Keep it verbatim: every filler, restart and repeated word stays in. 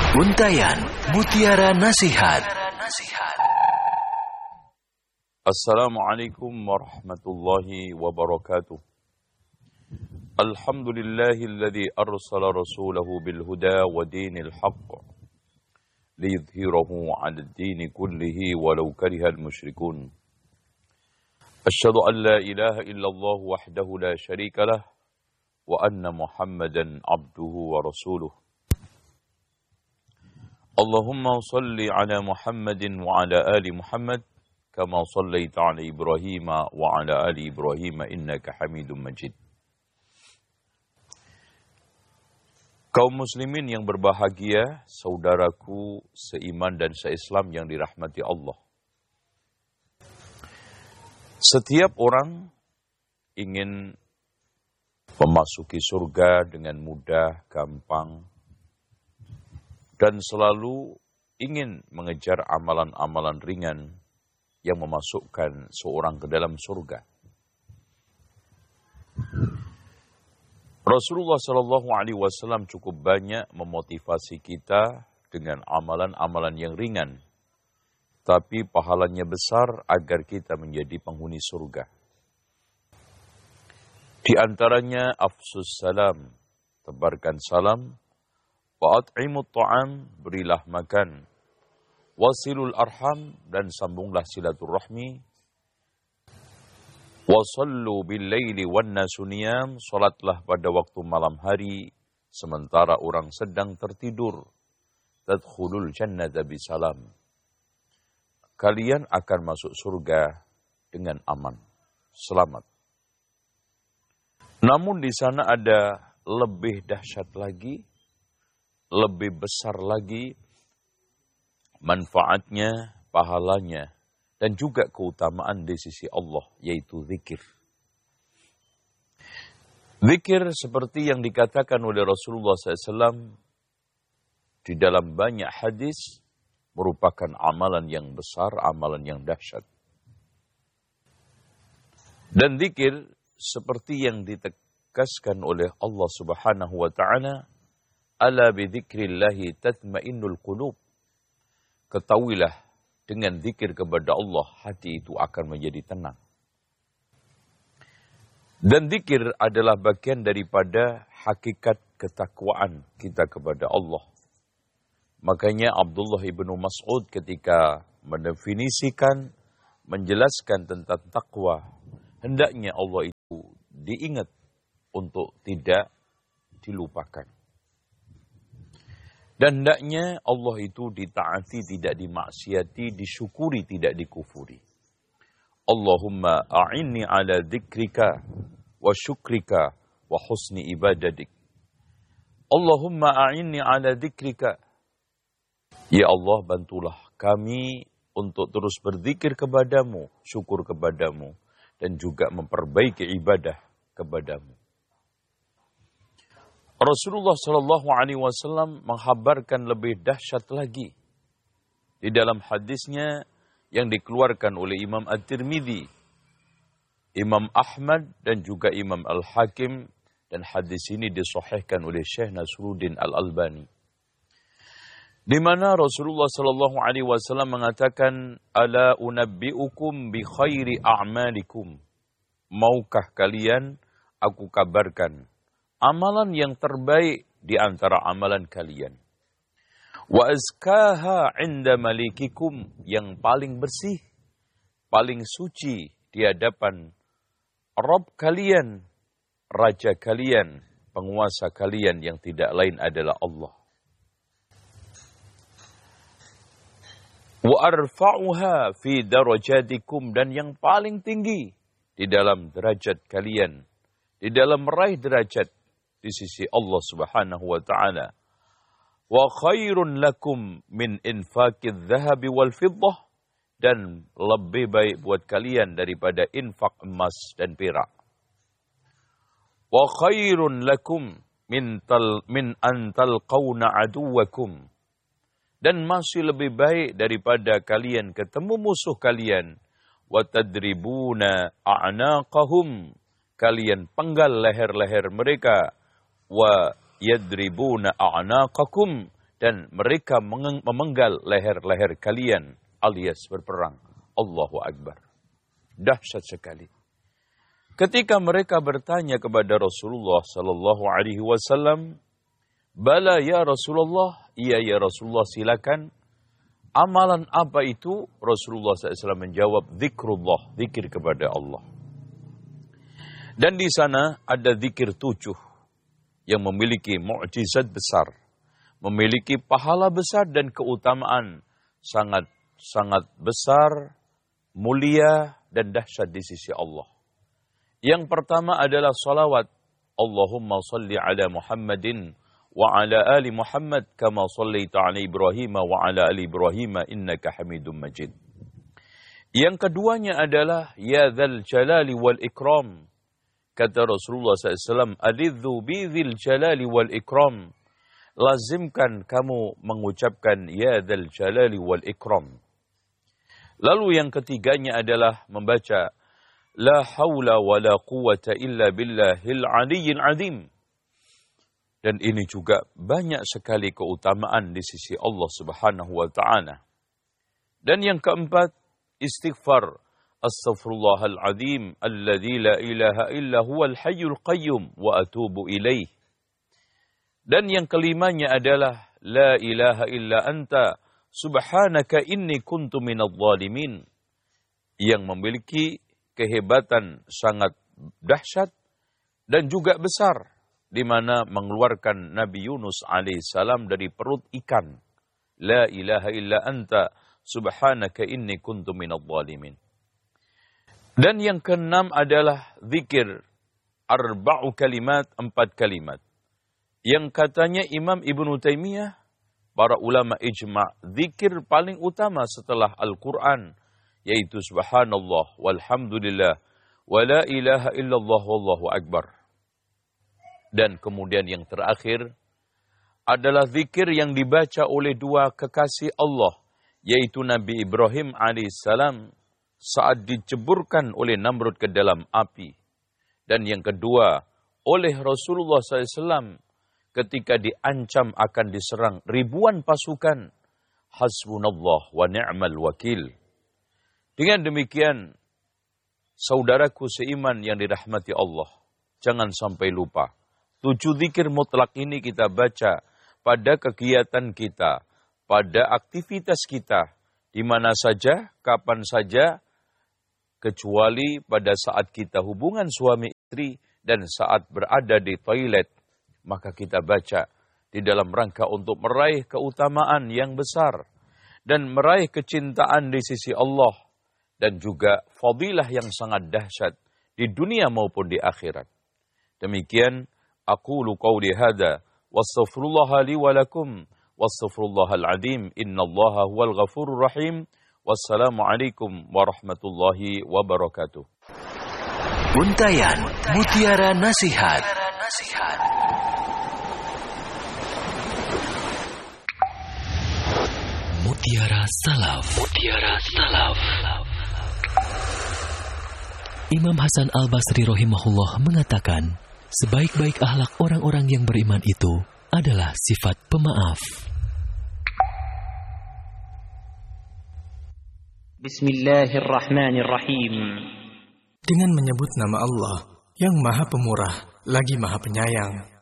Untayan Mutiara Nasihat. Assalamualaikum warahmatullahi wabarakatuh. Alhamdulillahilladzi arsala rasulahu bil huda wa dinil haqq liyudhhirahu 'ala ad-dini kullihi walau karihal musyrikun. Asyhadu an la ilaha illallah wahdahu la syarika lah wa anna Muhammadan abduhu wa rasuluh. Allahumma salli ala Muhammadin wa ala ali Muhammad kama sallaita ala Ibrahim wa ala ali Ibrahim innaka Hamidum Majid. Kaum muslimin yang berbahagia, saudaraku seiman dan seislam yang dirahmati Allah. Setiap orang ingin memasuki surga dengan mudah, gampang, dan selalu ingin mengejar amalan-amalan ringan yang memasukkan seorang ke dalam surga. Rasulullah Shallallahu Alaihi Wasallam cukup banyak memotivasi kita dengan amalan-amalan yang ringan, tapi pahalanya besar agar kita menjadi penghuni surga. Di antaranya afsus salam, tebarkan salam, wa at'imut ta'am, berilah makan, wasilul arham, dan sambunglah silaturahmi, wasallu bil laili wan nasu niyam, salatlah pada waktu malam hari sementara orang sedang tertidur, tadkhulul jannata bisalam, kalian akan masuk surga dengan aman, selamat. Namun di sana ada lebih dahsyat lagi, lebih besar lagi manfaatnya, pahalanya, dan juga keutamaan di sisi Allah, yaitu zikir. Zikir seperti yang dikatakan oleh Rasulullah shallallahu alaihi wasallam di dalam banyak hadis, merupakan amalan yang besar, amalan yang dahsyat. Dan zikir seperti yang ditegaskan oleh Allah Subhanahu wa Ta'ala, ala bidzikrillahi tatmainnul qulub. Ketahuilah, dengan zikir kepada Allah, hati itu akan menjadi tenang. Dan zikir adalah bagian daripada hakikat ketakwaan kita kepada Allah. Makanya Abdullah ibnu Mas'ud ketika mendefinisikan, menjelaskan tentang takwa, hendaknya Allah itu diingat untuk tidak dilupakan. Dan hendaknya Allah itu ditaati, tidak dimaksiati, disyukuri, tidak dikufuri. Allahumma a'inni ala dzikrika wa syukrika wa husni ibadatik. Allahumma a'inni ala dzikrika. Ya Allah, bantulah kami untuk terus berzikir kepadamu, syukur kepadamu, dan juga memperbaiki ibadah kepadamu. Rasulullah Shallallahu Alaihi Wasallam menghabarkan lebih dahsyat lagi di dalam hadisnya yang dikeluarkan oleh Imam At-Tirmidzi, Imam Ahmad, dan juga Imam Al-Hakim, dan hadis ini disahihkan oleh Syekh Nasruddin Al-Albani, di mana Rasulullah Shallallahu Alaihi Wasallam mengatakan, ala unabbiukum bi khairi a'malikum, maukah kalian aku kabarkan amalan yang terbaik di antara amalan kalian. Wa azkaha 'inda malikikum, yang paling bersih, paling suci di hadapan Rabb kalian, Raja kalian, penguasa kalian yang tidak lain adalah Allah. Wa arfa'uha fi darajatikum, dan yang paling tinggi di dalam derajat kalian, di dalam meraih derajat di sisi Allah Subhanahu wa Ta'ala. Wa khairun lakum min infaqidz zahabi wal fiddah, dan lebih baik buat kalian daripada infak emas dan perak. Wa khairun lakum min tal min an talqauna aduwakum, dan masih lebih baik daripada kalian ketemu musuh kalian. Wa tadribuna a'naqahum, kalian penggal leher-leher mereka. Wa yadribuna a'naqakum, dan mereka memenggal leher-leher kalian alias berperang. Allahu Akbar. Dahsyat sekali. Ketika mereka bertanya kepada Rasulullah sallallahu alaihi wasallam, "Bala ya Rasulullah," iya ya Rasulullah, silakan. Amalan apa itu? Rasulullah sallallahu alaihi wasallam menjawab, zikrullah, zikir kepada Allah. Dan di sana ada zikir tujuh yang memiliki mukjizat besar, memiliki pahala besar dan keutamaan sangat sangat besar, mulia dan dahsyat di sisi Allah. Yang pertama adalah salawat. Allahumma salli ala Muhammadin wa ala ali Muhammad kama sallaita ala Ibrahim wa ala ali Ibrahim innaka Hamidum Majid. Yang keduanya adalah ya dzal jalali wal ikram. Kata Rasulullah sallallahu alaihi wasallam, "Alidzu bidzil jalali wal ikram." Lazimkan kamu mengucapkan ya dzal jalali wal ikram. Lalu yang ketiganya adalah membaca la haula wa la quwata illa billahil aliyyil azim. Dan ini juga banyak sekali keutamaan di sisi Allah Subhanahu wa taala. Dan yang keempat, istighfar. Astaghfirullahal azim alladzi la ilaha illa huwal hayyul qayyum wa atubu ilaih. Dan yang kelimanya adalah la ilaha illa anta subhanaka inni kuntu minadh dhalimin, yang memiliki kehebatan sangat dahsyat dan juga besar, di mana mengeluarkan Nabi Yunus alaihissalam dari perut ikan. La ilaha illa anta subhanaka inni kuntu minadh dhalimin. Dan yang keenam adalah zikir arba'u kalimat, empat kalimat. Yang katanya Imam Ibnu Taimiyah, para ulama ijma', zikir paling utama setelah Al-Quran, yaitu subhanallah, walhamdulillah, wa la ilaha illallah, wallahu akbar. Dan kemudian yang terakhir adalah zikir yang dibaca oleh dua kekasih Allah, yaitu Nabi Ibrahim alaihissalam saat diceburkan oleh Namrud ke dalam api. Dan yang kedua, oleh Rasulullah sallallahu alaihi wasallam ketika diancam akan diserang ribuan pasukan. Hasbunallah wa ni'mal wakil. Dengan demikian, saudaraku seiman yang dirahmati Allah, jangan sampai lupa. Tujuh zikir mutlak ini kita baca pada kegiatan kita, pada aktivitas kita, di mana saja, kapan saja, kecuali pada saat kita hubungan suami istri dan saat berada di toilet, maka kita baca di dalam rangka untuk meraih keutamaan yang besar dan meraih kecintaan di sisi Allah dan juga fadilah yang sangat dahsyat di dunia maupun di akhirat. Demikian aqulu qawli hadza wastaghfirullaha li wa lakum wastaghfirullahal azim innallaha huwal ghafurur rahim. Wassalamualaikum warahmatullahi wabarakatuh. Untayan Mutiara Nasihat. Mutiara Salaf. Mutiara Salaf. Imam Hasan Al-Basri rahimahullah mengatakan, sebaik-baik akhlak orang-orang yang beriman itu adalah sifat pemaaf. Bismillahirrahmanirrahim. Dengan menyebut nama Allah yang Maha Pemurah lagi Maha Penyayang.